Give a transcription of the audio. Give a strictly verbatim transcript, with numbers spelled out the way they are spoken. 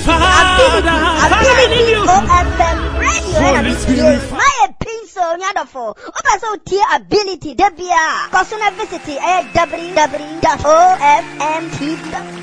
ability, ability, O F M radio, and it's my pencil, Yadafo. Opa so tier ability, Debia. Cosuna visit, w w w dot o f m t v dot com.